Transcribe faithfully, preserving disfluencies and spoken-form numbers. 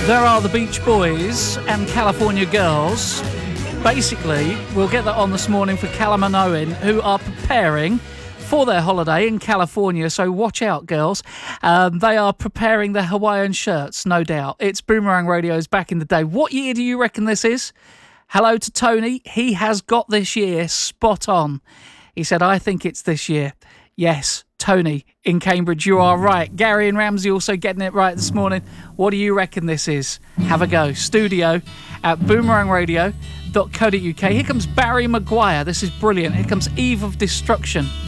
There are the Beach Boys and California Girls. Basically, we'll get that on this morning for Callum and Owen, who are preparing for their holiday in California, so watch out, girls. Um, they are preparing their Hawaiian shirts, no doubt. It's Boomerang Radio's Back in the Day. What year do you reckon this is? Hello to Tony. He has got this year spot on. He said, I think it's this year. Yes, Tony in Cambridge, you are right. Gary and Ramsey also getting it right this morning. What do you reckon this is? Have a go. Studio at boomerang radio dot co dot uk. Here comes Barry Maguire. This is brilliant. Here comes Eve of Destruction.